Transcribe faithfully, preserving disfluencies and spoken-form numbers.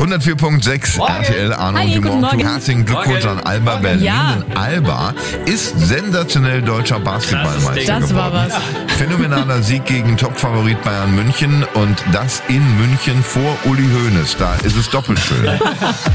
hundertvier Komma sechs R T L, Arno Hi, und guten Morgen. Herzlichen Glückwunsch an Alba Berlin. Ja. Denn Alba ist sensationell deutscher Basketballmeister Das war geworden. was. Phänomenaler Sieg gegen Topfavorit Bayern München und das in München vor Uli Hoeneß. Da ist es doppelt schön.